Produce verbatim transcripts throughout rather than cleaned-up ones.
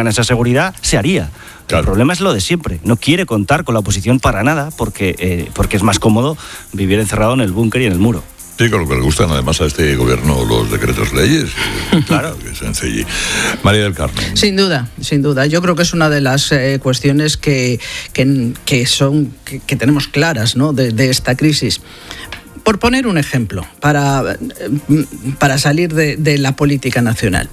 esa seguridad, se haría. Claro. El problema es lo de siempre. No quiere contar con la oposición para nada porque, eh, porque es más cómodo vivir encerrado en el búnker y en el muro. Sí, con lo que le gustan además a este gobierno los decretos leyes. Claro. Que sencillo. María del Carmen. Sin duda, sin duda. Yo creo que es una de las eh, cuestiones que, que, que son que, que tenemos claras, ¿no?, de, de esta crisis. Por poner un ejemplo, para, para salir de, de la política nacional.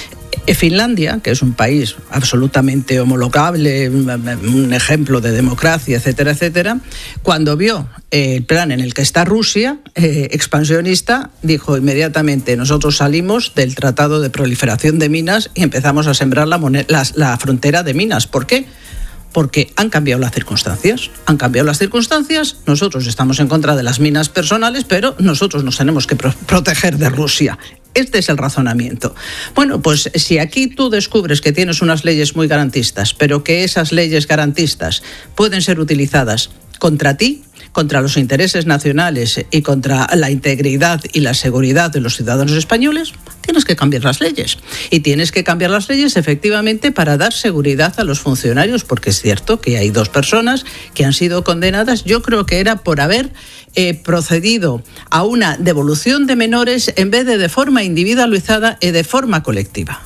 Finlandia, que es un país absolutamente homologable, un ejemplo de democracia, etcétera, etcétera, cuando vio el plan en el que está Rusia, eh, expansionista, dijo inmediatamente: nosotros salimos del Tratado de Proliferación de Minas y empezamos a sembrar la, moneda, la, la frontera de minas. ¿Por qué? Porque han cambiado las circunstancias. Han cambiado las circunstancias, nosotros estamos en contra de las minas personales, pero nosotros nos tenemos que pro- proteger de Rusia. Este es el razonamiento. Bueno, pues si aquí tú descubres que tienes unas leyes muy garantistas, pero que esas leyes garantistas pueden ser utilizadas contra ti, contra los intereses nacionales y contra la integridad y la seguridad de los ciudadanos españoles, tienes que cambiar las leyes. Y tienes que cambiar las leyes efectivamente para dar seguridad a los funcionarios, porque es cierto que hay dos personas que han sido condenadas, yo creo que era por haber eh, procedido a una devolución de menores en vez de de forma individualizada y de forma colectiva.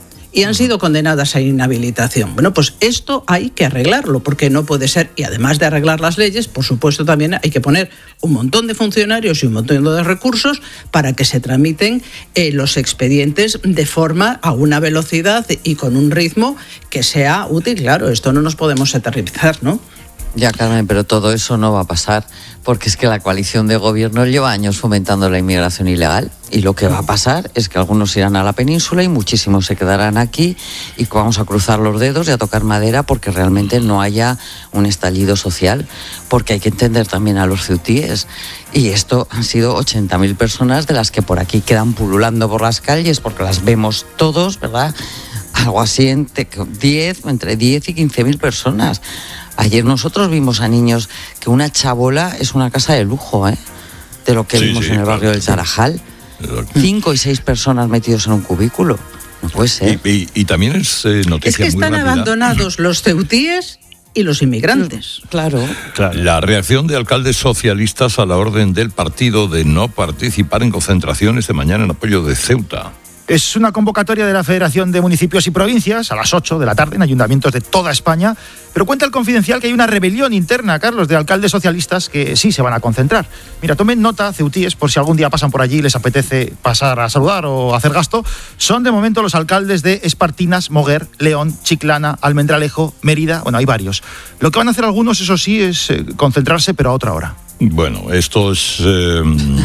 Y han sido condenadas a inhabilitación. Bueno, pues esto hay que arreglarlo, porque no puede ser, y además de arreglar las leyes, por supuesto también hay que poner un montón de funcionarios y un montón de recursos para que se tramiten eh, los expedientes de forma, a una velocidad y con un ritmo que sea útil. Claro, esto no nos podemos eternizar, ¿no? Ya, Carmen, pero todo eso no va a pasar, porque es que la coalición de gobierno lleva años fomentando la inmigración ilegal, y lo que va a pasar es que algunos irán a la península y muchísimos se quedarán aquí, y vamos a cruzar los dedos y a tocar madera porque realmente no haya un estallido social, porque hay que entender también a los ceutíes. Y esto han sido ochenta mil personas de las que por aquí quedan pululando por las calles, porque las vemos todos, ¿verdad? Algo así entre diez, entre diez y quince mil personas. Ayer nosotros vimos a niños que una chabola es una casa de lujo, ¿eh? De lo que sí, vimos sí, en el barrio claro, del Tarajal. Exacto. Cinco y seis personas metidos en un cubículo. No puede ser. Y, y, y también es eh, noticia Es que están muy abandonados los ceutíes y los inmigrantes. Claro. claro. La reacción de alcaldes socialistas a la orden del partido de no participar en concentraciones de mañana en apoyo de Ceuta. Es una convocatoria de la Federación de Municipios y Provincias a las ocho de la tarde en ayuntamientos de toda España, pero cuenta el Confidencial que hay una rebelión interna, Carlos, de alcaldes socialistas que sí se van a concentrar. Mira, tomen nota, ceutíes, por si algún día pasan por allí y les apetece pasar a saludar o hacer gasto. Son de momento los alcaldes de Espartinas, Moguer, León, Chiclana, Almendralejo, Mérida, bueno, hay varios. Lo que van a hacer algunos, eso sí, es eh, concentrarse, pero a otra hora. Bueno, esto es eh,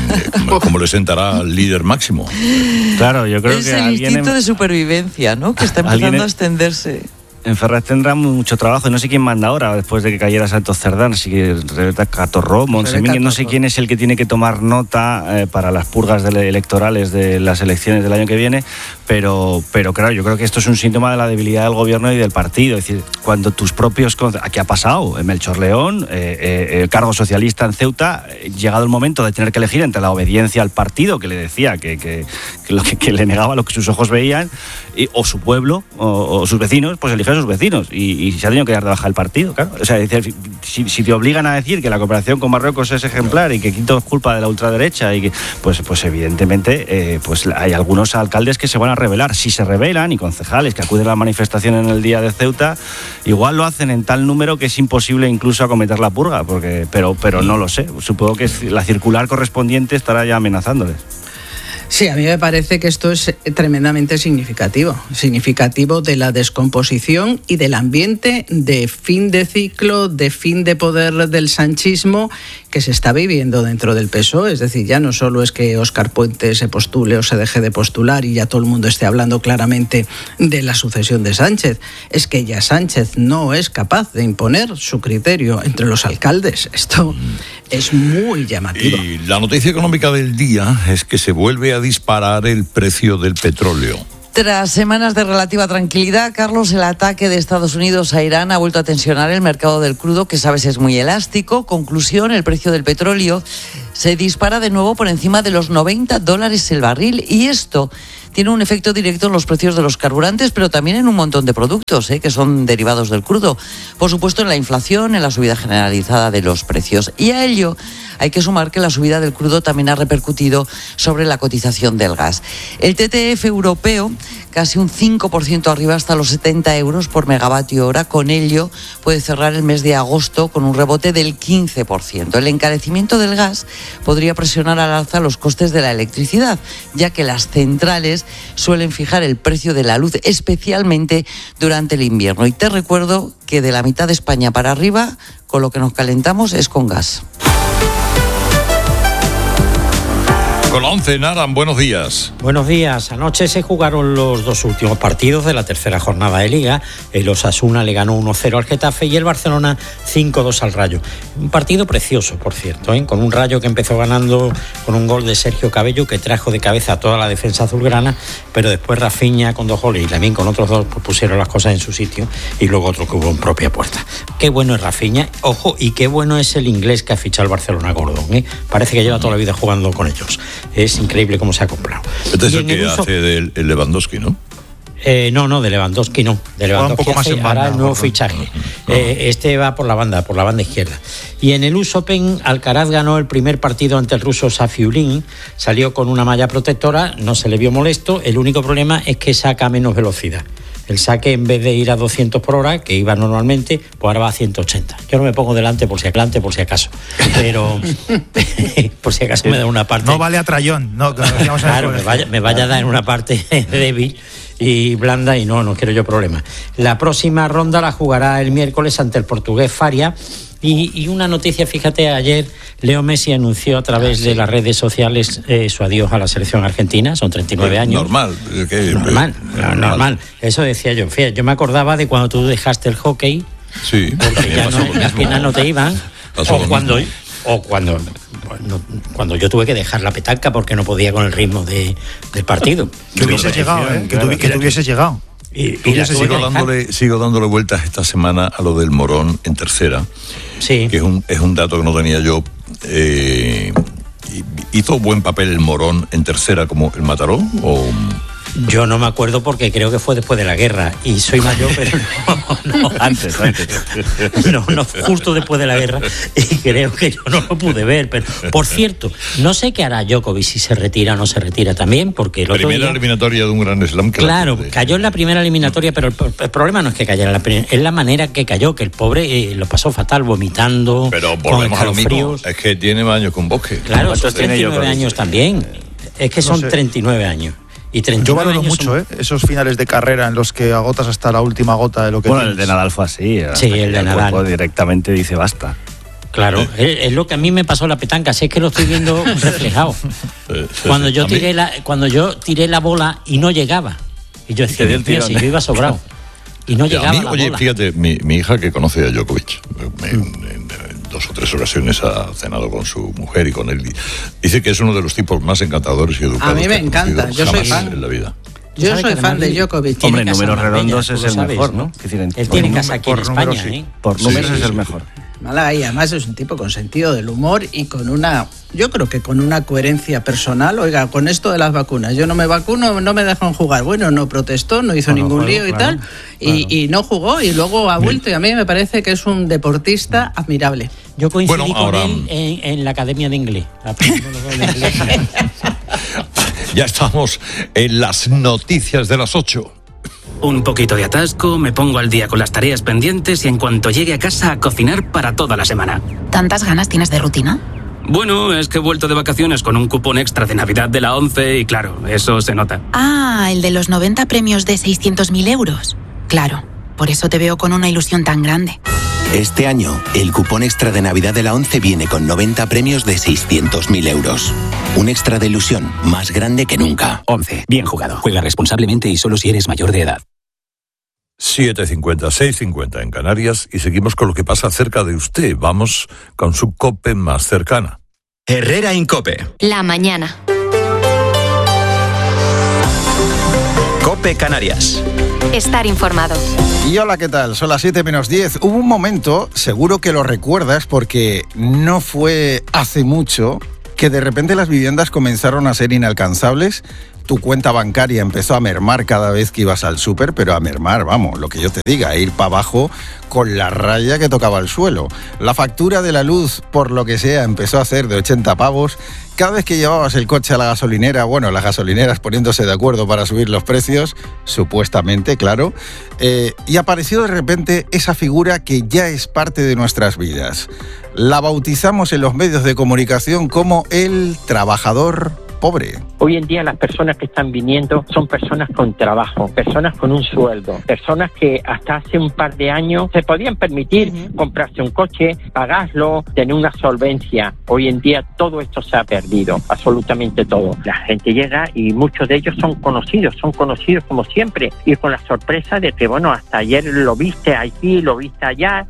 como le sentará al líder máximo. Claro, yo creo es que el alguien instinto en... de supervivencia, ¿no? Que está empezando a extenderse. En Ferraz tendrá mucho trabajo y no sé quién manda ahora después de que cayera Santos Cerdán, así que Rebeca Catorró, Monsemini, no sé quién es el que tiene que tomar nota eh, para las purgas de electorales de las elecciones del año que viene, pero, pero claro, yo creo que esto es un síntoma de la debilidad del gobierno y del partido, es decir, cuando tus propios... ¿Qué ha pasado? En Melchor León, eh, eh, el cargo socialista en Ceuta, eh, llegado el momento de tener que elegir entre la obediencia al partido, que le decía que, que, que, lo que, que le negaba lo que sus ojos veían, y, o su pueblo, o, o sus vecinos, pues eligió a sus vecinos y, y se ha tenido que dar de baja el partido, claro. O sea, si, si te obligan a decir que la cooperación con Marruecos es ejemplar y que Quito es culpa de la ultraderecha, y que, pues, pues evidentemente eh, pues hay algunos alcaldes que se van a rebelar. Si se rebelan, y concejales que acuden a la manifestación en el día de Ceuta, igual lo hacen en tal número que es imposible incluso acometer la purga, porque, pero, pero no lo sé. Supongo que la circular correspondiente estará ya amenazándoles. Sí, a mí me parece que esto es tremendamente significativo, significativo de la descomposición y del ambiente de fin de ciclo, de fin de poder del sanchismo que se está viviendo dentro del P S O E. Es decir, ya no solo es que Óscar Puente se postule o se deje de postular y ya todo el mundo esté hablando claramente de la sucesión de Sánchez, es que ya Sánchez no es capaz de imponer su criterio entre los alcaldes. Esto es muy llamativo. Y la noticia económica del día es que se vuelve a disparar el precio del petróleo. Tras semanas de relativa tranquilidad, Carlos, el ataque de Estados Unidos a Irán ha vuelto a tensionar el mercado del crudo, que sabes es muy elástico. Conclusión, el precio del petróleo se dispara de nuevo por encima de los noventa dólares el barril, y esto tiene un efecto directo en los precios de los carburantes, pero también en un montón de productos, ¿eh? que son derivados del crudo. Por supuesto, en la inflación, en la subida generalizada de los precios. Y a ello hay que sumar que la subida del crudo también ha repercutido sobre la cotización del gas. El T T F europeo, casi un cinco por ciento arriba hasta los setenta euros por megavatio hora. Con ello puede cerrar el mes de agosto con un rebote del quince por ciento. El encarecimiento del gas podría presionar al alza los costes de la electricidad, ya que las centrales suelen fijar el precio de la luz, especialmente durante el invierno. Y te recuerdo que de la mitad de España para arriba, con lo que nos calentamos es con gas. Con la once, Naran, buenos días. Buenos días. Anoche se jugaron los dos últimos partidos de la tercera jornada de Liga. El Osasuna le ganó uno cero al Getafe y el Barcelona cinco dos al Rayo. Un partido precioso, por cierto, ¿eh? Con un Rayo que empezó ganando con un gol de Sergio Cabello que trajo de cabeza a toda la defensa azulgrana, pero después Rafinha con dos goles y también con otros dos pues, pusieron las cosas en su sitio y luego otro que hubo en propia puerta. Qué bueno es Rafinha, ojo, y qué bueno es el inglés que ha fichado el Barcelona, Gordon, ¿eh? Parece que lleva toda la vida jugando con ellos. Es increíble cómo se ha comprado. Este es el que uso... hace del el Lewandowski, ¿no? Eh, no, no, de Lewandowski no. De Lewandowski un poco hace, más en banda, hará el nuevo fichaje. No, no. Eh, este va por la banda, por la banda izquierda. Y en el U S Open, Alcaraz ganó el primer partido ante el ruso Safiullin. Salió con una malla protectora, no se le vio molesto. El único problema es que saca menos velocidad. El saque, en vez de ir a doscientos por hora, que iba normalmente, pues ahora va a ciento ochenta. Yo no me pongo delante por si adelante, por si acaso. Pero por si acaso me da una parte. No vale a trayón, no. Claro, me vaya, me vaya a dar en una parte débil y blanda y no, no quiero yo problemas. La próxima ronda la jugará el miércoles ante el portugués Faria. Y, y una noticia, fíjate, ayer Leo Messi anunció a través ah, sí. de las redes sociales eh, su adiós a la selección argentina, son treinta y nueve años. Normal. ¿Qué? Normal, normal, normal. Eso decía yo. Fíjate, yo me acordaba de cuando tú dejaste el hockey, sí, porque ya no, las piernas no te iban, o cuando, o cuando, no, cuando yo tuve que dejar la petanca porque no podía con el ritmo de, del partido. Que hubieses llegado, ¿eh? Que, tuvi, que tú hubieses llegado. Y, y y sigo, dándole, sigo dándole vueltas esta semana a lo del Morón en tercera, sí. que es un, es un dato que no tenía yo. Eh, ¿Hizo buen papel el Morón en tercera como el Mataró? O... Yo no me acuerdo porque creo que fue después de la guerra y soy mayor, pero no, no. Antes, antes. No, no, justo después de la guerra y creo que yo no lo pude ver. Pero, por cierto, no sé qué hará Djokovic si se retira o no se retira también, porque el Primera otro día, eliminatoria de un Gran Slam. Que claro, cayó en la primera eliminatoria, pero el, el problema no es que cayera en la primera, es la manera que cayó, que el pobre eh, lo pasó fatal, vomitando, pero con a lo mismo, escalofríos. es que tiene más años que un bosque. Claro, son treinta y nueve años también. Es que son no sé. treinta y nueve años. Yo valoro mucho son... ¿eh? esos finales de carrera en los que agotas hasta la última gota de lo que bueno, tienes. El de Nadal fue así. Sí, el de el Nadal. cuerpo directamente dice basta. Claro, es, es lo que a mí me pasó la petanca, si es que lo estoy viendo reflejado. Cuando yo tiré la, cuando yo tiré la bola y no llegaba. Y yo decía, Dios mío, si yo iba sobrado. Y no llegaba a mí, la oye, bola. Fíjate, mi, mi hija que conoce a Djokovic, me, mm. en, en dos o tres ocasiones ha cenado con su mujer y con él. Y dice que es uno de los tipos más encantadores y educados. A mí me encanta, yo soy fan. En la vida. Yo soy fan de Djokovic. Hombre, en números redondos es el sabes, mejor, ¿no? Es decir, él tiene casa aquí en España, números, ¿eh? Por números sí, sí, es el mejor. Málaga, y además es un tipo con sentido del humor y con una, yo creo que con una coherencia personal. Oiga, con esto de las vacunas, yo no me vacuno, no me dejan jugar. Bueno, no protestó, no hizo no, ningún no, lío claro, y tal, claro. Y, y no jugó y luego ha vuelto. Y a mí me parece que es un deportista admirable. Yo coincidí bueno, con ahora... él en, en la Academia de Inglés. Ya estamos en las noticias de las ocho. Un poquito de atasco, me pongo al día con las tareas pendientes y en cuanto llegue a casa a cocinar para toda la semana. ¿Tantas ganas tienes de rutina? Bueno, es que he vuelto de vacaciones con un cupón extra de Navidad de la ONCE y claro, eso se nota. Ah, el de los noventa premios de seiscientos mil euros. Claro, por eso te veo con una ilusión tan grande. Este año, el cupón extra de Navidad de la ONCE viene con noventa premios de seiscientos mil euros. Un extra de ilusión más grande que nunca. ONCE, bien jugado. Juega responsablemente y solo si eres mayor de edad. siete cincuenta, seis cincuenta en Canarias y seguimos con lo que pasa cerca de usted. Vamos con su COPE más cercana. Herrera Incope. La mañana. COPE Canarias. Estar informado. Y hola, ¿qué tal? Son las siete menos diez. Hubo un momento, seguro que lo recuerdas, porque no fue hace mucho, que de repente las viviendas comenzaron a ser inalcanzables tu cuenta bancaria empezó a mermar cada vez que ibas al súper, pero a mermar, vamos, lo que yo te diga, a ir para abajo con la raya que tocaba el suelo. La factura de la luz, por lo que sea, empezó a hacer de ochenta pavos. Cada vez que llevabas el coche a la gasolinera, bueno, las gasolineras poniéndose de acuerdo para subir los precios, supuestamente, claro, eh, y apareció de repente esa figura que ya es parte de nuestras vidas. La bautizamos en los medios de comunicación como el trabajador pobre. Hoy en día las personas que están viniendo son personas con trabajo, personas con un sueldo, personas que hasta hace un par de años se podían permitir uh-huh. comprarse un coche, pagarlo, tener una solvencia. Hoy en día todo esto se ha perdido, absolutamente todo. La gente llega y muchos de ellos son conocidos, son conocidos como siempre, y con la sorpresa de que, bueno, hasta ayer lo viste aquí, lo viste allá.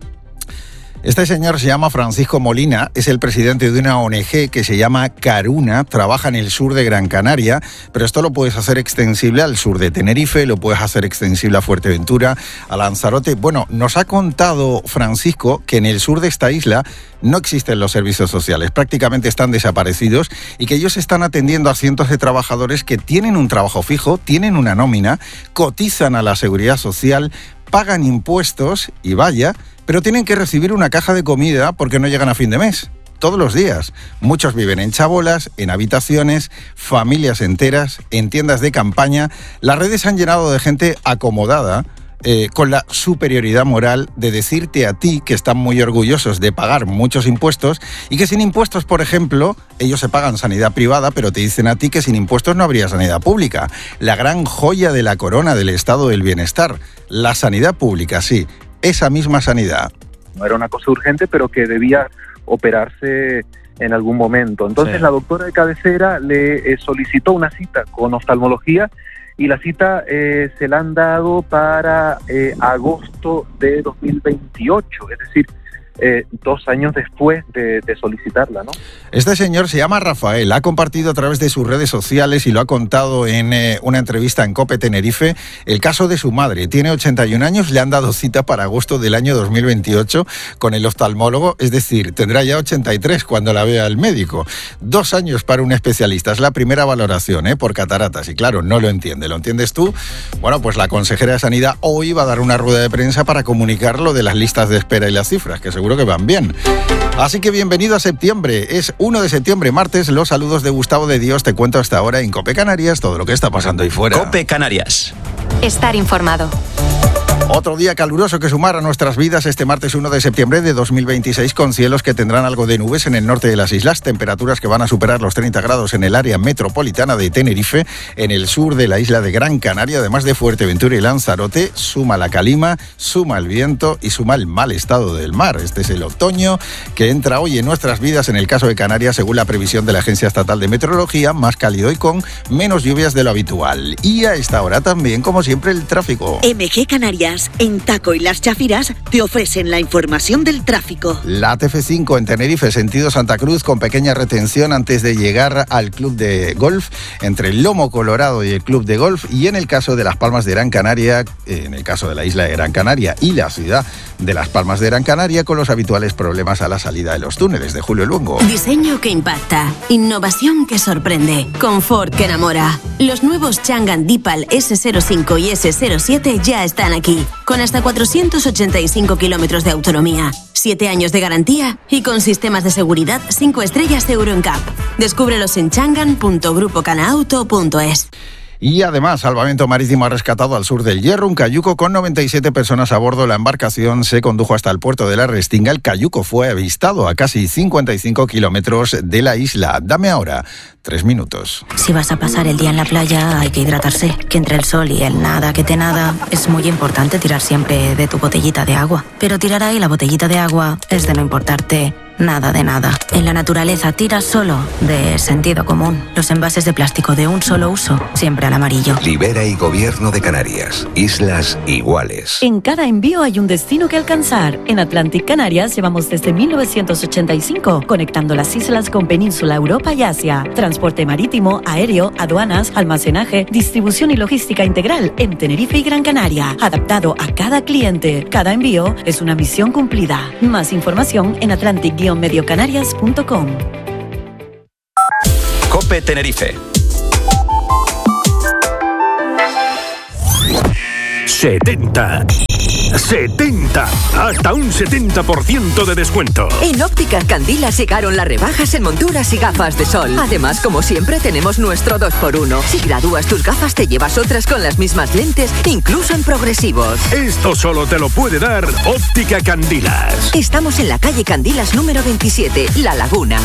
Este señor se llama Francisco Molina, es el presidente de una O N G que se llama Caruna, trabaja en el sur de Gran Canaria, pero esto lo puedes hacer extensible al sur de Tenerife, lo puedes hacer extensible a Fuerteventura, a Lanzarote. Bueno, nos ha contado Francisco que en el sur de esta isla no existen los servicios sociales, prácticamente están desaparecidos, y que ellos están atendiendo a cientos de trabajadores que tienen un trabajo fijo, tienen una nómina, cotizan a la seguridad social, pagan impuestos y vaya, pero tienen que recibir una caja de comida porque no llegan a fin de mes. Todos los días. Muchos viven en chabolas, en habitaciones, familias enteras, en tiendas de campaña. Las redes han llenado de gente acomodada, eh, con la superioridad moral de decirte a ti que están muy orgullosos de pagar muchos impuestos y que sin impuestos, por ejemplo, ellos se pagan sanidad privada, pero te dicen a ti que sin impuestos no habría sanidad pública. La gran joya de la corona del estado del bienestar. La sanidad pública, sí. Esa misma sanidad. No era una cosa urgente, pero que debía operarse en algún momento. Entonces sí. La doctora de cabecera le eh, solicitó una cita con oftalmología y la cita eh, se la han dado para eh, agosto de dos mil veintiocho, es decir, Eh, dos años después de, de solicitarla, ¿no? Este señor se llama Rafael, ha compartido a través de sus redes sociales y lo ha contado en eh, una entrevista en COPE Tenerife el caso de su madre. Tiene ochenta y un años, le han dado cita para agosto del año dos mil veintiocho con el oftalmólogo, es decir, tendrá ya ochenta y tres cuando la vea el médico. Dos años para un especialista, es la primera valoración, ¿eh? Por cataratas, y claro, no lo entiende. ¿Lo entiendes tú? Bueno, pues la consejera de Sanidad hoy va a dar una rueda de prensa para comunicar lo de las listas de espera y las cifras, que seguro que van bien. Así que bienvenido a septiembre. Es uno de septiembre, martes. Los saludos de Gustavo de Dios. Te cuento hasta ahora en COPE Canarias todo lo que está pasando ahí fuera. COPE Canarias. Estar informado. Otro día caluroso que sumar a nuestras vidas este martes uno de septiembre de dos mil veintiséis, con cielos que tendrán algo de nubes en el norte de las islas, temperaturas que van a superar los treinta grados en el área metropolitana de Tenerife, en el sur de la isla de Gran Canaria, además de Fuerteventura y Lanzarote. Suma la calima, suma el viento y suma el mal estado del mar. Este es el otoño que entra hoy en nuestras vidas, en el caso de Canarias, según la previsión de la Agencia Estatal de Meteorología, más cálido y con menos lluvias de lo habitual. Y a esta hora también, como siempre, el tráfico. M G Canarias, en Taco y Las Chafiras, te ofrecen la información del tráfico. La T F cinco en Tenerife, sentido Santa Cruz, con pequeña retención antes de llegar al club de golf, entre el Lomo Colorado y el club de golf, y en el caso de Las Palmas de Gran Canaria, en el caso de la isla de Gran Canaria y la ciudad de Las Palmas de Gran Canaria, con los habituales problemas a la salida de los túneles de Julio Luengo. Diseño que impacta, innovación que sorprende, confort que enamora. Los nuevos Changan Deepal ese cero cinco y ese cero siete ya están aquí, con hasta cuatrocientos ochenta y cinco kilómetros de autonomía, siete años de garantía y con sistemas de seguridad cinco estrellas Euro N C A P. Descúbrelos en changan punto grupo canaauto punto es. Y además, Salvamento Marítimo ha rescatado al sur del Hierro un cayuco con noventa y siete personas a bordo. La embarcación se condujo hasta el puerto de la Restinga. El cayuco fue avistado a casi cincuenta y cinco kilómetros de la isla. Dame ahora tres minutos. Si vas a pasar el día en la playa, hay que hidratarse. Que entre el sol y el nada que te nada, es muy importante tirar siempre de tu botellita de agua. Pero tirar ahí la botellita de agua es de no importarte nada de nada. En la naturaleza tira solo de sentido común. Los envases de plástico de un solo uso, siempre al amarillo. Libera y Gobierno de Canarias. Islas iguales. En cada envío hay un destino que alcanzar. En Atlantic Canarias llevamos desde mil novecientos ochenta y cinco conectando las islas con Península, Europa y Asia. Transporte marítimo, aéreo, aduanas, almacenaje, distribución y logística integral en Tenerife y Gran Canaria. Adaptado a cada cliente. Cada envío es una misión cumplida. Más información en Atlantic medio canarias punto com. COPE Tenerife. setenta. setenta. Hasta un setenta por ciento de descuento. En Óptica Candilas llegaron las rebajas en monturas y gafas de sol. Además, como siempre, tenemos nuestro dos por uno. Si gradúas tus gafas, te llevas otras con las mismas lentes, incluso en progresivos. Esto solo te lo puede dar Óptica Candilas. Estamos en la calle Candilas número veintisiete, La Laguna.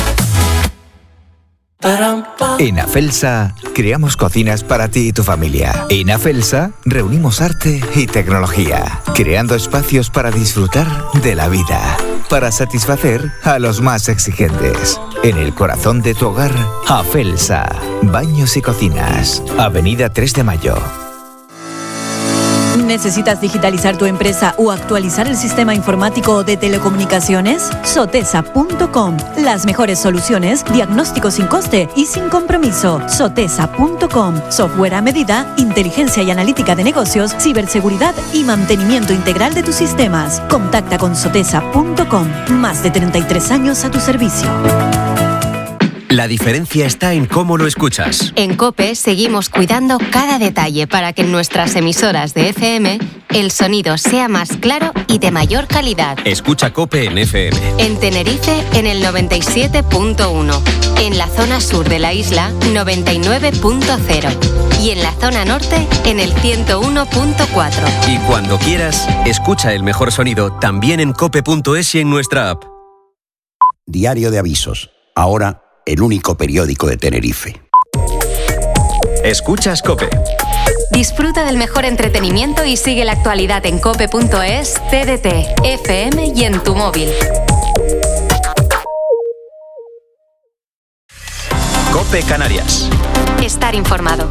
En Afelsa creamos cocinas para ti y tu familia. En Afelsa reunimos arte y tecnología, creando espacios para disfrutar de la vida, para satisfacer a los más exigentes. En el corazón de tu hogar, Afelsa, baños y cocinas, Avenida tres de Mayo. ¿Necesitas digitalizar tu empresa o actualizar el sistema informático de telecomunicaciones? Sotesa punto com. Las mejores soluciones, diagnóstico sin coste y sin compromiso. Sotesa punto com. Software a medida, inteligencia y analítica de negocios, ciberseguridad y mantenimiento integral de tus sistemas. Contacta con Sotesa punto com. Más de treinta y tres años a tu servicio. La diferencia está en cómo lo escuchas. En COPE seguimos cuidando cada detalle para que en nuestras emisoras de F M el sonido sea más claro y de mayor calidad. Escucha COPE en F M. En Tenerife en el noventa y siete punto uno. En la zona sur de la isla noventa y nueve punto cero. Y en la zona norte en el ciento uno punto cuatro. Y cuando quieras, escucha el mejor sonido también en cope punto es y en nuestra app. Diario de Avisos. Ahora el único periódico de Tenerife. Escuchas COPE. Disfruta del mejor entretenimiento y sigue la actualidad en cope punto es, T D T, F M y en tu móvil. COPE Canarias. Estar informado.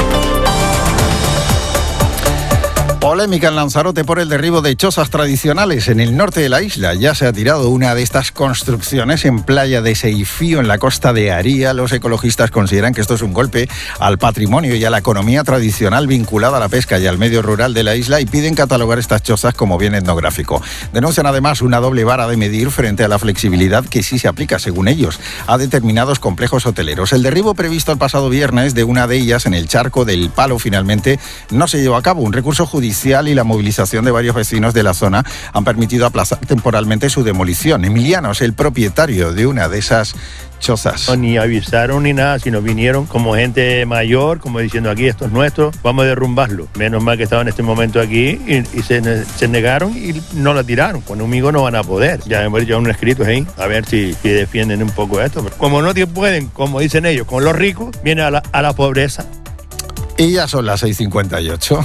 Polémica en Lanzarote por el derribo de chozas tradicionales en el norte de la isla. Ya se ha tirado una de estas construcciones en Playa de Seifío, en la costa de Aría. Los ecologistas consideran que esto es un golpe al patrimonio y a la economía tradicional vinculada a la pesca y al medio rural de la isla y piden catalogar estas chozas como bien etnográfico. Denuncian además una doble vara de medir frente a la flexibilidad que sí se aplica, según ellos, a determinados complejos hoteleros. El derribo previsto el pasado viernes de una de ellas en el Charco del Palo finalmente no se llevó a cabo. Un recurso judicial y la movilización de varios vecinos de la zona han permitido aplazar temporalmente su demolición. Emiliano es el propietario de una de esas chozas. Ni avisaron ni nada, sino vinieron como gente mayor, como diciendo aquí esto es nuestro, vamos a derrumbarlo. Menos mal que estaba en este momento aquí y, y se, se negaron y no la tiraron. Conmigo no van a poder. Ya hemos hecho un escrito ahí, a ver si, si defienden un poco esto. Como no pueden, como dicen ellos, con los ricos, viene a la, a la pobreza. Y ya son las seis cincuenta y ocho.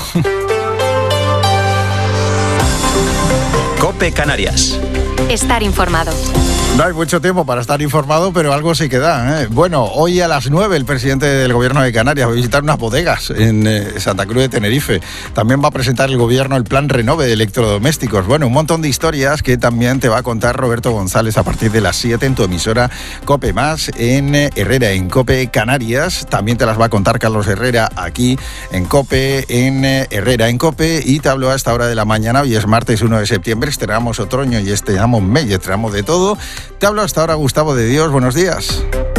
COPE Canarias. Estar informado. No hay mucho tiempo para estar informado, pero algo sí que da, ¿eh? Bueno, hoy a las nueve el presidente del Gobierno de Canarias va a visitar unas bodegas en eh, Santa Cruz de Tenerife. También va a presentar el Gobierno el plan Renove de electrodomésticos. Bueno, un montón de historias que también te va a contar Roberto González a partir de las siete en tu emisora COPE Más, en eh, Herrera, en COPE Canarias. También te las va a contar Carlos Herrera aquí en COPE, en eh, Herrera, en COPE. Y te hablo a esta hora de la mañana. Hoy es martes uno de septiembre, estrenamos otoño y estrenamos mes y estrenamos de todo. Te hablo hasta ahora, Gustavo de Dios. Buenos días.